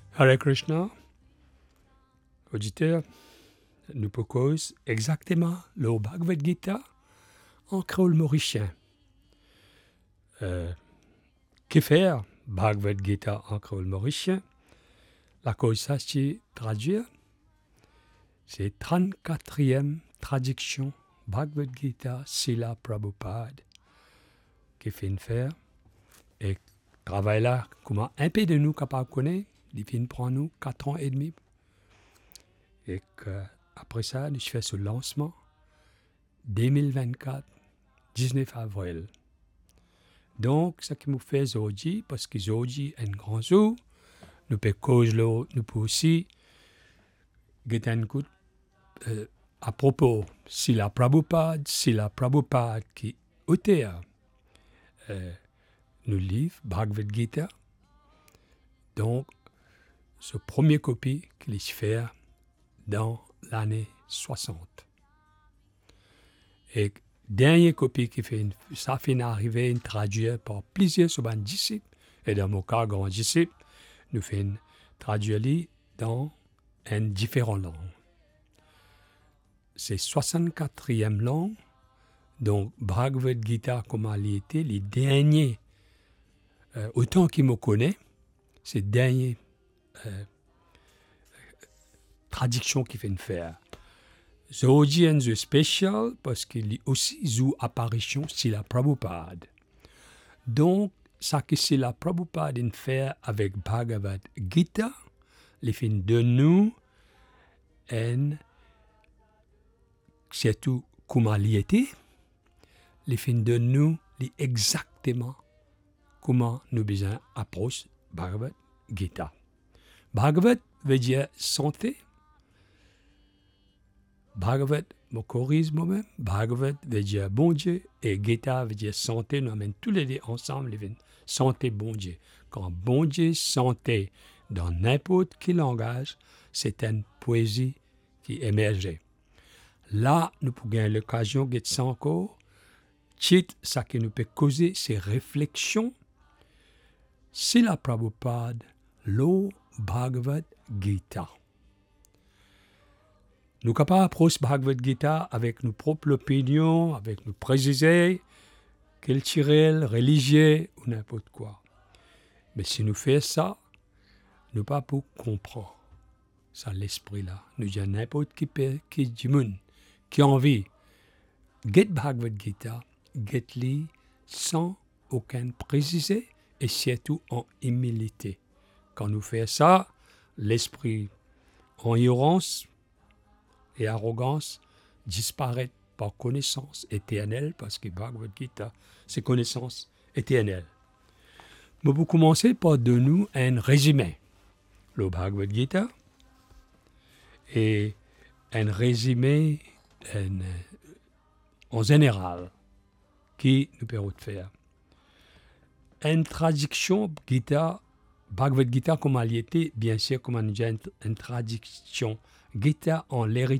Hare Krishna, auditeur, nous proposons exactement le Bhagavad Gita en créole mauricien. Que faire Bhagavad Gita en créole mauricien? La cause ça, c'est traduire. C'est 34e traduction Bhagavad Gita Srila Prabhupada qui fait une faire. Et travail là, comment un peu de nous capable de connaître, il fin prend nous 4 ans et demi. Et après ça, je fais ce lancement 2024, 19 avril. Donc, ce qui nous fait aujourd'hui, parce que aujourd'hui est un grand jour, nous pouvons causer, nous pouvons aussi get un coup à propos Srila Prabhupada qui auteur nous livre Bhagavad Gita. Donc, ce premier copie qu'il fait dans l'année 60. Et dernière copie qui fait ça finit arriver traduire par plusieurs souvent disciples, et dans mon cas, grand disciple, nous faisons traduire dans différentes langues. C'est 64e langue, donc Bhagavad Gita, comme elle était, les derniers, autant qu'il me connaît, c'est dernier traduction qu'il fait faire. Aujourd'hui, c'est spécial parce qu'il y a aussi une apparition sur la Prabhupada. Donc, ça que c'est la Prabhupada fait avec Bhagavad Gita, les fins de nous, et surtout comment il était, les fins de nous, exactement comment nous besoin approcher Bhagavad Gita. Bhagavad veut dire santé. Bhagavad, me corrige moi-même, Bhagavad veut dire bon Dieu et Gita veut dire santé. Nous amènons tous les deux ensemble, les santé, bon Dieu. Quand bon Dieu, santé, dans n'importe quel langage, c'est une poésie qui émergeait. Là, nous pouvons gagner l'occasion de ça encore. Ça qui nous peut causer ces réflexions, c'est la Prabhupada, le Bhagavad Gita. Nous sommes capables d'approcher Bhagavad Gita avec nos propres opinions, avec nos préjugés culturels, religieux ou n'importe quoi. Mais si nous faisons ça, nous ne pouvons pas comprendre ça, l'esprit-là. Nous disons n'importe qui du monde qui a envie get Bhagavad Gita, get-li sans aucun préjugé et surtout en humilité. Quand nous faisons ça, l'esprit en ignorance et arrogance disparaît par connaissance éternelle, parce que Bhagavad Gita, c'est connaissance éternelle. Mais vous commencez par donner nous un résumé. Le Bhagavad Gita et un résumé en général qui nous permet de faire. Une traduction Gita, Bhagavad Gita comme elle était, bien sûr, comme on dit, une traduction Gita en